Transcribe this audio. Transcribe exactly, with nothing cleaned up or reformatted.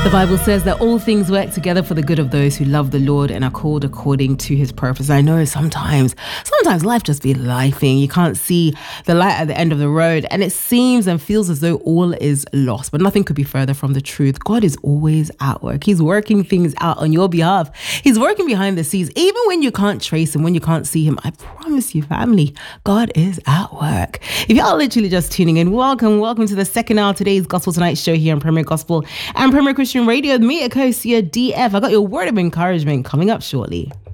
The Bible says that all things work together for the good of those who love the Lord and are called according to his purpose. I know sometimes, sometimes life just be lifing. You can't see the light at the end of the road and it seems and feels as though all is lost, but nothing could be further from the truth. God is always at work. He's working things out on your behalf. He's working behind the scenes. Even when you can't trace him, when you can't see him, I promise you, family, God is at work. If y'all literally just tuning in, welcome, welcome to the second hour of today's Gospel Tonight show here on Premier Gospel and Premier Christian Radio. Me, Akosia D F. I got your word of encouragement coming up shortly.